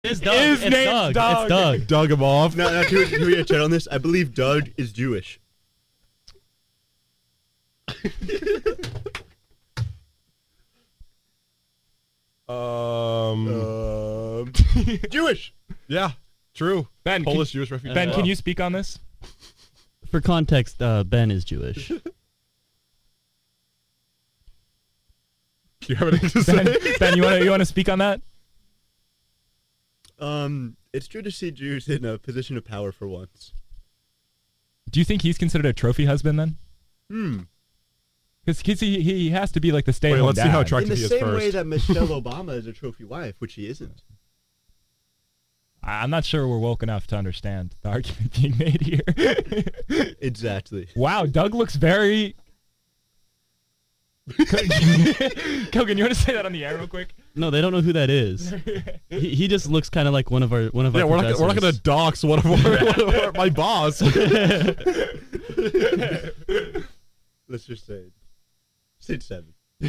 It's Doug. His It's name's Doug. Doug. It's Doug. Dug him off. Now, can we get chat on this? I believe Doug is Jewish. Jewish. Yeah, true. Ben, Polish Jewish refugee. Ben, can you speak on this? For context, Ben is Jewish. Do you have anything to Ben, say? Ben, you want to speak on that? It's true to see Jews in a position of power for once. Do you think he's considered a trophy husband then? Because he has to be like the stay-at-home let's dad. see how In attractive the he is same first. way that Michelle Obama is a trophy wife, which she isn't. I'm not sure we're woke enough to understand the argument being made here. Exactly. Wow, Doug looks very... Kogan, you want to say that on the air real quick? No, they don't know who that is. He just looks kind of like one of our Yeah, we're not professors. gonna dox one of my boss. Let's just say 6'7".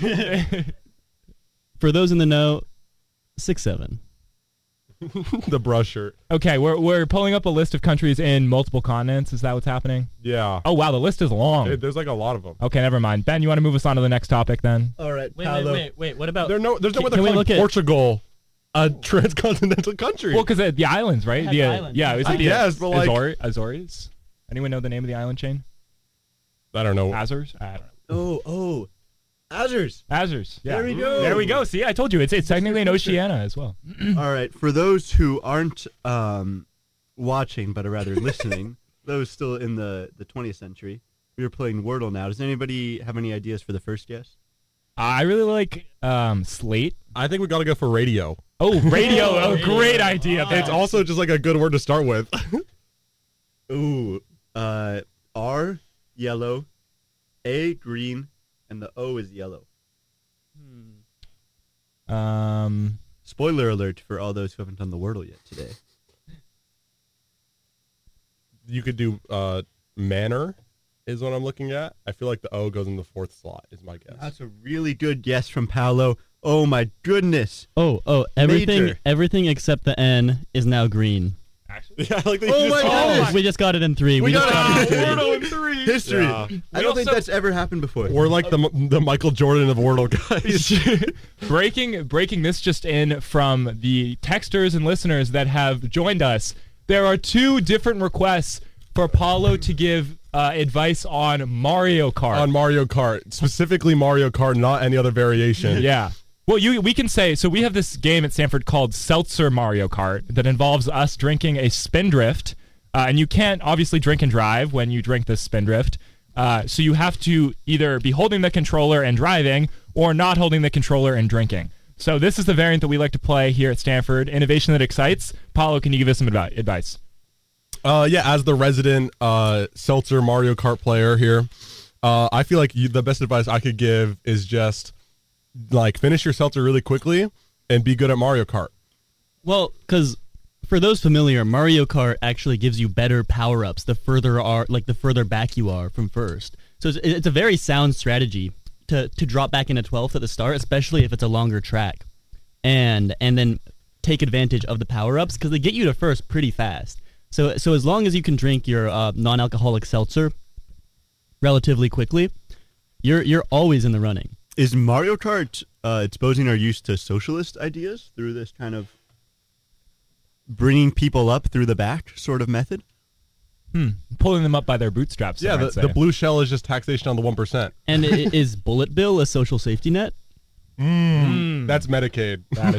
For those in the know, 6'7". The brush shirt. Okay, we're pulling up a list of countries in multiple continents. Is that what's happening? Yeah. Oh, wow, the list is long. There's like a lot of them. Okay, never mind. Ben, you want to move us on to the next topic then? All right, Wait. What about? There's no way Can they're we calling look at- Portugal a transcontinental country. Well, because the islands, right? The islands. Yeah, is I it the guess, but like- Azores? Anyone know the name of the island chain? I don't know. Azores? I don't know. Oh, Azores. Azores. Yeah. There we go. There we go. See, I told you. It's technically an Oceania as well. All right, for those who aren't watching but are rather listening, those still in the 20th century, we are playing Wordle now. Does anybody have any ideas for the first guess? I really like Slate. I think we gotta go for radio. Oh, radio. Oh, great idea. Ben. It's also just like a good word to start with. Ooh, R, yellow, A, green, and the O is yellow. Spoiler alert for all those who haven't done the Wordle yet today. You could do manner is what I'm looking at. I feel like the O goes in the fourth slot is my guess. That's a really good guess from Paolo. Oh my goodness. Everything Major. everything except the N is now green. Yeah, I like that. Oh my goodness. We just got it in 3. We just got it in 3. Wordle in 3. History. Yeah. I don't think that's ever happened before. We're like the Michael Jordan of Wordle guys. breaking this just in from the texters and listeners that have joined us. There are 2 different requests for Paulo to give advice on Mario Kart. On Mario Kart, specifically Mario Kart, not any other variation. Yeah. Well, we can say, so we have this game at Stanford called Seltzer Mario Kart that involves us drinking a Spindrift, and you can't obviously drink and drive when you drink this Spindrift, so you have to either be holding the controller and driving or not holding the controller and drinking. So this is the variant that we like to play here at Stanford, innovation that excites. Paulo, can you give us some advice? Yeah, as the resident Seltzer Mario Kart player here, I feel like the best advice I could give is just like finish your seltzer really quickly and be good at Mario Kart. Well, because for those familiar, Mario Kart actually gives you better power-ups the further back you are from first. So it's a very sound strategy to drop back into 12th at the start, especially if it's a longer track, and then take advantage of the power-ups because they get you to first pretty fast. So as long as you can drink your non-alcoholic seltzer relatively quickly, you're always in the running. Is Mario Kart exposing our youth to socialist ideas through this kind of bringing people up through the back sort of method? Pulling them up by their bootstraps. Yeah, some might the say. blue shell is just taxation on the 1%. And is Bullet Bill a social safety net? That's Medicaid. That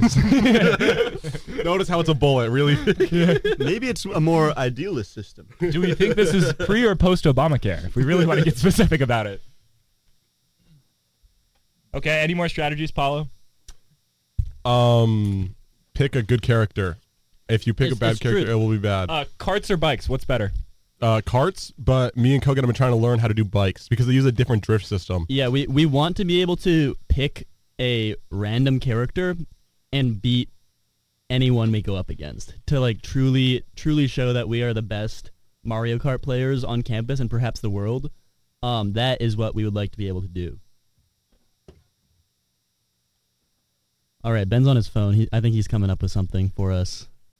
is. Notice how it's a bullet, really. Maybe it's a more idealist system. Do we think this is pre or post Obamacare? If we really want to get specific about it. Okay, any more strategies, Paulo? Pick a good character. If you pick a bad It's character, true. it will be bad. Carts or bikes? What's better? Carts, but me and Kogan have been trying to learn how to do bikes because they use a different drift system. Yeah, we want to be able to pick a random character and beat anyone we go up against to like truly show that we are the best Mario Kart players on campus and perhaps the world. That is what we would like to be able to do. All right, Ben's on his phone. I think he's coming up with something for us.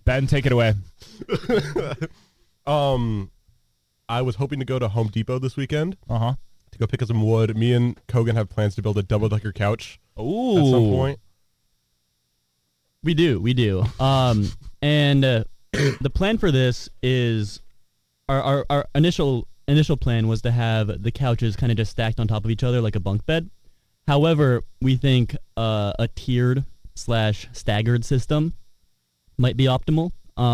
Ben, take it away. I was hoping to go to Home Depot this weekend Uh-huh. to go pick up some wood. Me and Kogan have plans to build a double-decker couch Ooh. at some point. We do. And the plan for this is our initial plan was to have the couches kind of just stacked on top of each other like a bunk bed. However, we think a tiered / staggered system might be optimal,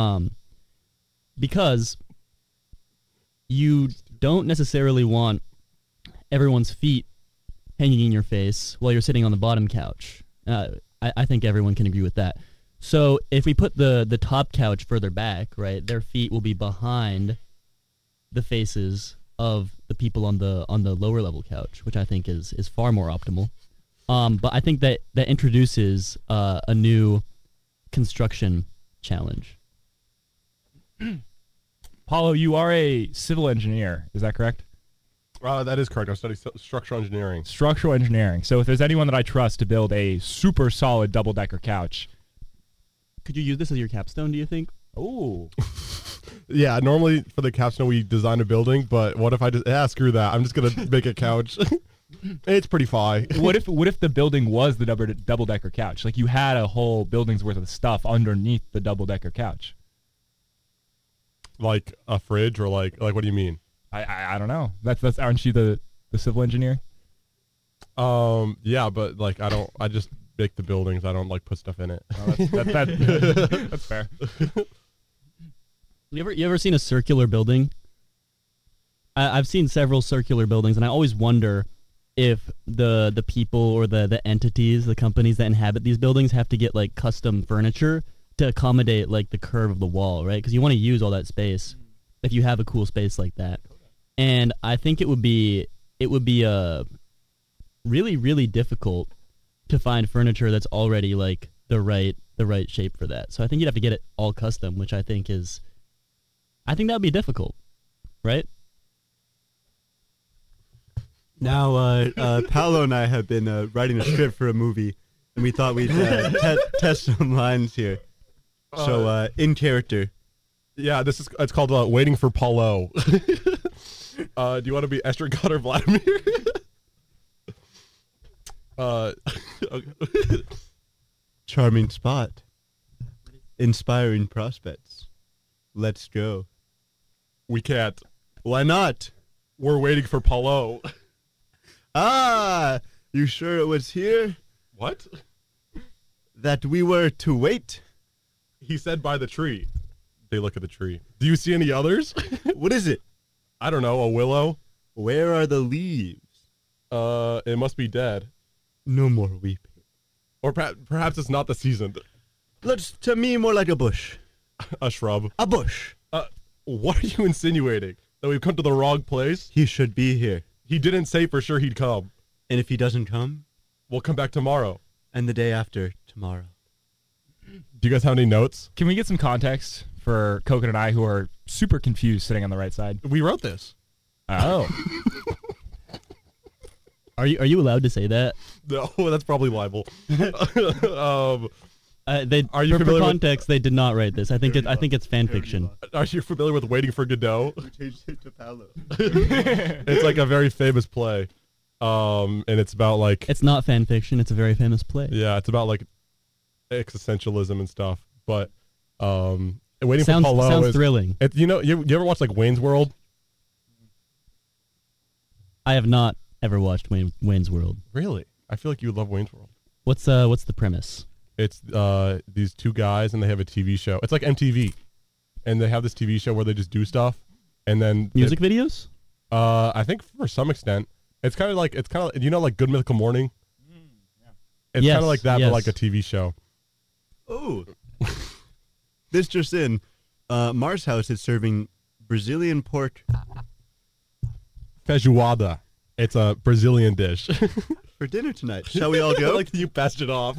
because you don't necessarily want everyone's feet hanging in your face while you're sitting on the bottom couch. I think everyone can agree with that. So if we put the top couch further back, right, their feet will be behind the faces of the people on the lower level couch, which I think is far more optimal. But I think that introduces a new construction challenge. Paulo, you are a civil engineer. Is that correct? That is correct. I study structural engineering. Structural engineering. So if there's anyone that I trust to build a super solid double-decker couch. Could you use this as your capstone, do you think? Ooh. Yeah, normally for the capstone we design a building, but what if I just screw that? I'm just gonna make a couch. It's pretty fine. What if the building was the double-decker couch? Like you had a whole building's worth of stuff underneath the double-decker couch. Like a fridge or like what do you mean? I don't know. That's aren't you the civil engineer? Yeah, but like I just make the buildings. I don't like put stuff in it. Oh, that's fair. You ever seen a circular building? I've seen several circular buildings, and I always wonder if the people or the entities, the companies that inhabit these buildings have to get like custom furniture to accommodate like the curve of the wall, right? Because you want to use all that space if you have a cool space like that. And I think it would be really, really difficult to find furniture that's already like the right shape for that. So I think you'd have to get it all custom, which I think that would be difficult, right? Now, Paolo and I have been writing a script for a movie, and we thought we'd test some lines here. So, in character. Yeah, it's called Waiting for Paulo. Do you want to be Estragon or Vladimir? Okay. Charming spot. Inspiring prospects. Let's go. We can't. Why not? We're waiting for Paulo. Ah, you sure it was here What? that we were to wait? He said by the tree. They look at the tree. Do you see any others? What is it? I don't know. A willow? Where are the leaves? It must be dead. No more weeping. Or perhaps it's not the season. Looks to me more like a bush. A shrub. A bush. What are you insinuating? That we've come to the wrong place? He should be here. He didn't say for sure he'd come. And if he doesn't come, We'll come back tomorrow. and the day after tomorrow. Do you guys have any notes? Can we get some context for Kogan and I, who are super confused sitting on the right side? We wrote this. Oh. Are you allowed to say that? No, that's probably libel. Are you for familiar with- context, they did not write this. I think it's fan fiction. Are you familiar with Waiting for Godot? We changed it to Paolo. It's like a very famous play. And it's about like It's not fan fiction. It's a very famous play. yeah, it's about like existentialism and stuff. But Waiting Sounds for Paulo is thrilling. you ever watch like Wayne's World? I have not ever watched Wayne's World. Really? I feel like you would love Wayne's World. What's the premise? It's these two guys and they have a TV show. It's like MTV, and they have this TV show where they just do stuff, and then Music videos? I think for some extent, it's kind of like like Good Mythical Morning. It's Yes, kind of like that, yes. but like a TV show. Oh. This just in. Mars House is serving Brazilian pork Feijoada. It's a Brazilian dish. for dinner tonight. Shall we all go? Like you passed it off.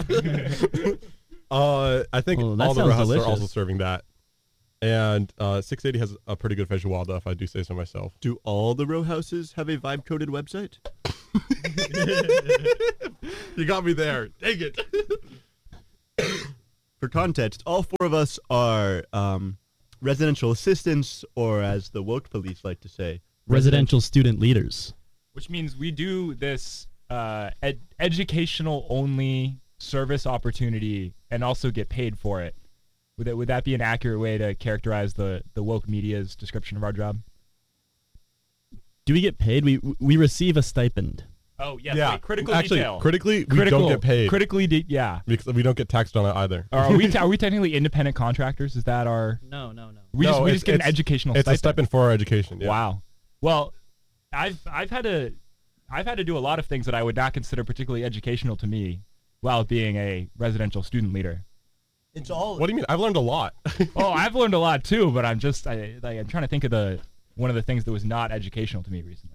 I think Well, that all the sounds row houses are delicious. also serving that. And 680 has a pretty good feijoada, if I do say so myself. Do all the row houses have a vibe-coded website? You got me there. Dang it. for context, all four of us are residential assistants, or as the woke police like to say, Residential student leaders. Which means we do this educational only service opportunity and also get paid for it. Would that be an accurate way to characterize the woke media's description of our job? Do we get paid? We receive a stipend. Oh yes, Yeah. wait, critical Actually, detail. critically, we don't get paid. Yeah. Because we don't get taxed on it either. Are we technically independent contractors? Is that our? No. We No, just get an educational It's stipend. a stipend for our education. Yeah. Wow. Well, I've had to do a lot of things that I would not consider particularly educational to me while being a residential student leader. it's all. What do you mean? I've learned a lot. Oh, I've learned a lot too, but I'm trying to think of one of the things that was not educational to me recently.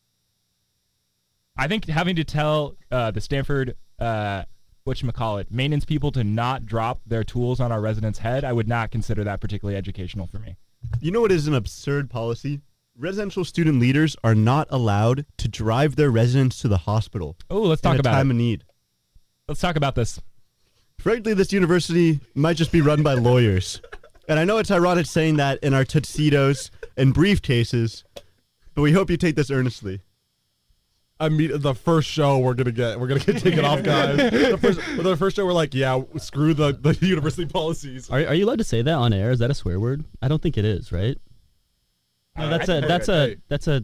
I think having to tell the Stanford maintenance people to not drop their tools on our residents' head, I would not consider that particularly educational for me. You know what is an absurd policy? Residential student leaders are not allowed to drive their residents to the hospital. Oh, let's talk in a about time it. of need. Let's talk about this. Frankly, this university might just be run by lawyers. And I know it's ironic saying that in our tuxedos and briefcases, but we hope you take this earnestly. I mean, the first show we're gonna get taken off, guys. The first show we're like, yeah, screw the university policies. Are you allowed to say that on air? Is that a swear word? I don't think it is, right? No, I think that's a.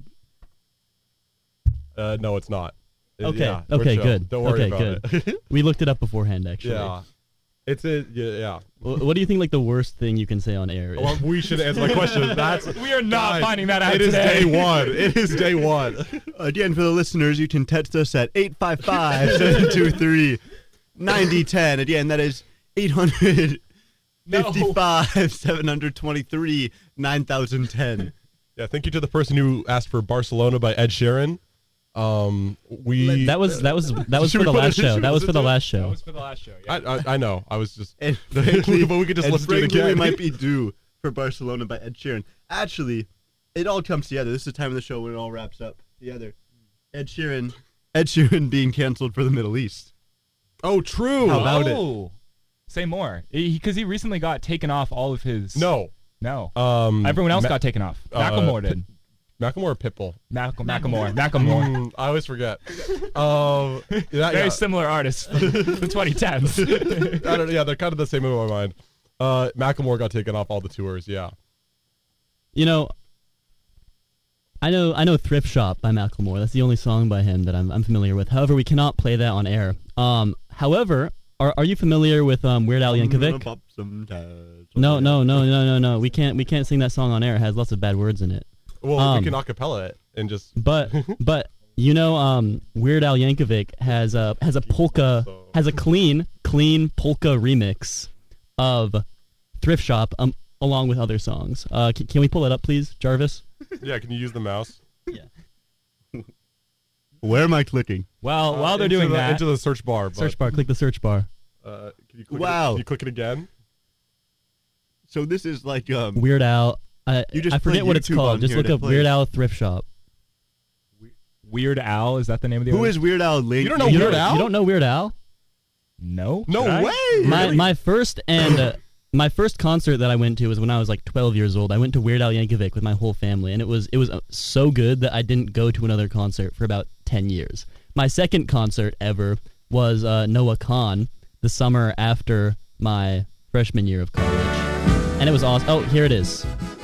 No, it's not. Okay. Yeah, we're Okay. chill. Good. Don't worry okay. about Good. it. We looked it up beforehand, actually. Yeah, yeah. What do you think? Like the worst thing you can say on air is? Well, we should answer my question. We are not finding that out It is today. day one. It is day one. Again, for the listeners, you can text us at 855-723-9010. Again, that is 855-723-9010. Yeah, thank you to the person who asked for Barcelona by Ed Sheeran. That was Should for we the put last it- show. should That we was for the listen to it? last That show. was for the last show. Yeah. I know. I was just. And but we could just listen to it frankly, we again. might be due for Barcelona by Ed Sheeran. Actually, it all comes together. This is the time of the show when it all wraps up together. Ed Sheeran being canceled for the Middle East. Oh, true. How about it? Oh. Say more. Because he recently got taken off all of his. No. Everyone else got taken off. Macklemore did. Macklemore or Pitbull? Macklemore. I always forget. Very similar artists from the 2010s. I don't know. Yeah, they're kind of the same in my mind. Macklemore got taken off all the tours. Yeah. You know, I know "Thrift Shop" by Macklemore. That's the only song by him that I'm familiar with. However, we cannot play that on air. However, are you familiar with Weird Al Yankovic? No. We can't sing that song on air. It has lots of bad words in it. Well, we can acapella it and just. But you know, Weird Al Yankovic has a clean polka remix of "Thrift Shop" along with other songs. Can we pull it up, please, Jarvis? Yeah, can you use the mouse? Yeah. Where am I clicking? Well, while they're doing that, into the search bar. Search bar. Click the search bar. Can you click Wow. Can you click it again? So this is like Weird Al. You just I play forget what it's YouTube called. on Just here look to up play. Weird Al Thrift Shop. Weird Al, is that the name of the who artist? is Weird Al? You don't know You Weird don't- Al? You don't know Weird Al? No. No Should I? way. My first concert that I went to was when I was like 12 years old. I went to Weird Al Yankovic with my whole family, and it was so good that I didn't go to another concert for about 10 years. My second concert ever was Noah Kahn the summer after my freshman year of college, and it was awesome. Oh, here it is.